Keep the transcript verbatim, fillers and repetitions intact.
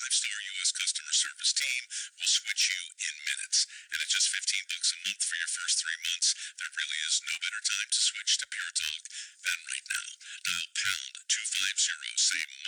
five-star U S customer service team will switch you in minutes. And at just fifteen bucks a month for your first three months, there really is no better time to switch to Pure Talk than right now. Dial pound two fifty, say